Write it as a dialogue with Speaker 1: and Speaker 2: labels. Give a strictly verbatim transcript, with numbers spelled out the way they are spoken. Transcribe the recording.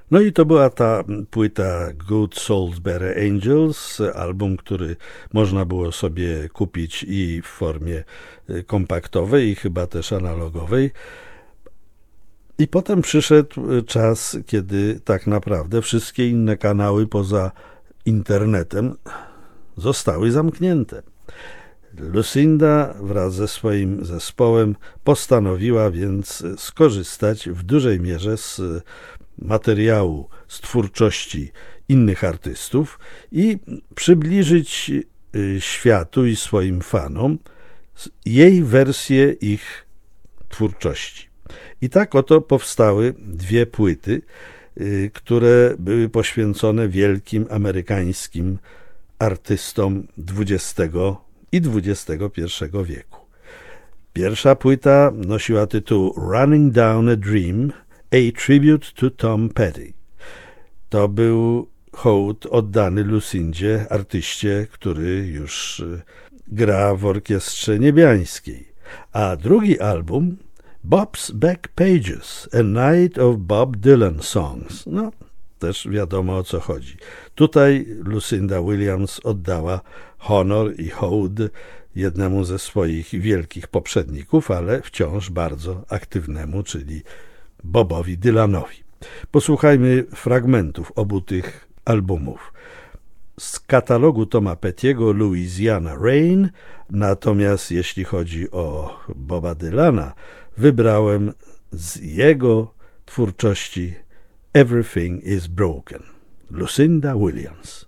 Speaker 1: No i to była ta płyta Good Salisbury Angels, album, który można było sobie kupić i w formie kompaktowej, i chyba też analogowej. I potem przyszedł czas, kiedy tak naprawdę wszystkie inne kanały poza internetem zostały zamknięte. Lucinda wraz ze swoim zespołem postanowiła więc skorzystać w dużej mierze z materiału, z twórczości innych artystów i przybliżyć światu i swoim fanom jej wersję ich twórczości. I tak oto powstały dwie płyty, które były poświęcone wielkim amerykańskim artystom dwudziestego i dwudziestego pierwszego wieku. Pierwsza płyta nosiła tytuł Running Down a Dream, a Tribute to Tom Petty. To był hołd oddany Lucindzie, artyście, który już gra w orkiestrze niebiańskiej. A drugi album Bob's Back Pages, A Night of Bob Dylan Songs. No, też wiadomo, o co chodzi. Tutaj Lucinda Williams oddała honor i hołd jednemu ze swoich wielkich poprzedników, ale wciąż bardzo aktywnemu, czyli Bobowi Dylanowi. Posłuchajmy fragmentów obu tych albumów. Z katalogu Toma Petty'ego Louisiana Rain, natomiast jeśli chodzi o Boba Dylana, wybrałem z jego twórczości Everything is Broken. Lucinda Williams.